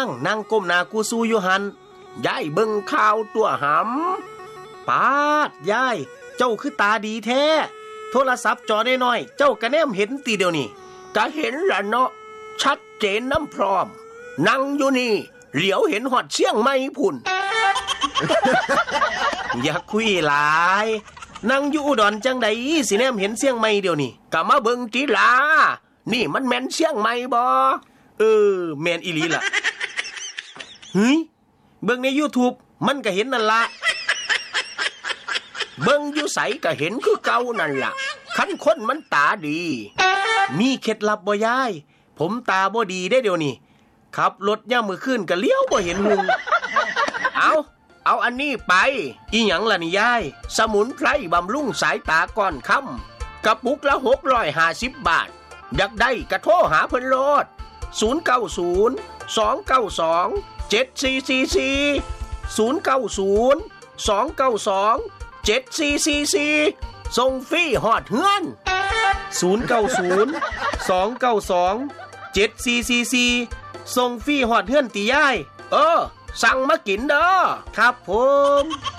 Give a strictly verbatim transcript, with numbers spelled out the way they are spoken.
งนั่งก้มหน้ากูซูอยู่หันยายเบิ่งข่าวตัวหำปาดยายเจ้าคือตาดีแท้โทรศัพท์จอน้อยๆเจ้ากระแนมเห็นตีเดียวนี่ก็เห็นละเนาะชัดเจนน้ำพร้อมนั่งอยู่นี่เหลียวเห็นหอดเชียงใหม่พุ่น อย่าคุยหลายนั่งอยู่อุดรจังใดสิแนมเห็นเชียงใหม่เดียวนี่ก็มาเบิ่งติลานี่มันแม่นเชียงใหม่บ่เออแม่นอีหลีล่ะเฮ้ยเบิ่งใน YouTube มันก็เห็นนั่นล่ะเบิ่งอยู่ไสก็เห็นคือเก่านั่นล่ะคันคนมันตาดีมีเคล็ดลับบ่ยายผมตาบ่ดีได้เดี๋ยวนี้ขับรถย่ามมื้อคืนก็เลี้ยวบ่เห็นหุงเอาเอาอันนี้ไปอีหยังล่ะนี่ยายสมุนไพรบำรุงสายตาก่อนค่ำกระปุกละหกร้อยห้าสิบบาทอยากได้ก็โทรหาเพิ่นโลดศูนย์ เก้า ศูนย์ สอง เก้า สอง เจ็ด สี่ สี่ สี่ ศูนย์ เก้า ศูนย์ สอง เก้า สอง เจ็ด สี่ สี่ สี่ส่งฟรีฮอดเฮือนศูนย์ เก้า ศูนย์ สอง เก้า สอง เจ็ด สี่ สี่ สี่ส่งฟรีฮอดเฮือนติยายเออสั่งมากินเด้อครับผม